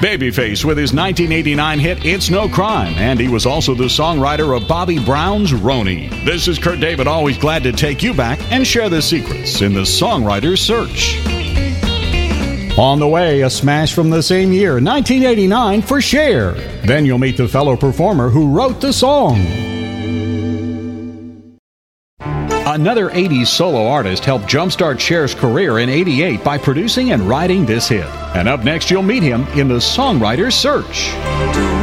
Babyface with his 1989 hit It's No Crime, and he was also the songwriter of Bobby Brown's Roni. This is Kurt David, always glad to take you back and share the secrets in the songwriter's search. On the way, a smash from the same year, 1989, for Cher. Then you'll meet the fellow performer who wrote the song. Another 80s solo artist helped jumpstart Cher's career in '88 by producing and writing this hit. And up next, you'll meet him in the songwriter's search.